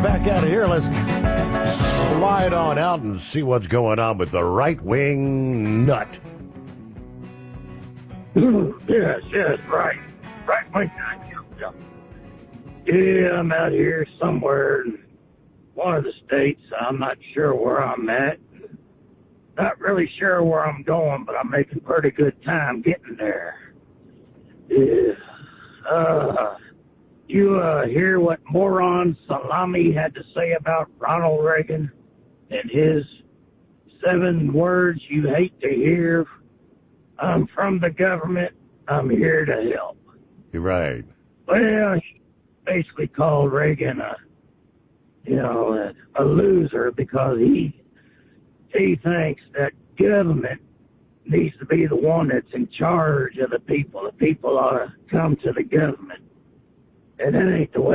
back out of here. Let's slide on out and see what's going on with the right-wing nut. Yes, right. Right-wing nut. Yeah, I'm out here somewhere in one of the states. I'm not sure where I'm at. Not really sure where I'm going, but I'm making pretty good time getting there. Yeah. You hear what moron Salami had to say about Ronald Reagan and his 7 words you hate to hear? I'm from the government. I'm here to help. You're right. Well, he basically called Reagan a loser because he thinks that government needs to be the one that's in charge of the people. The people ought to come to the government. And that ain't the way